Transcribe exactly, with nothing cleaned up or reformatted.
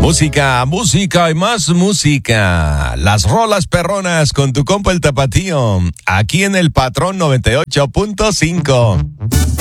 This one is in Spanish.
Música, música y más música. Las rolas perronas con tu compa el Tapatío. Aquí en el Patrón noventa y ocho punto cinco.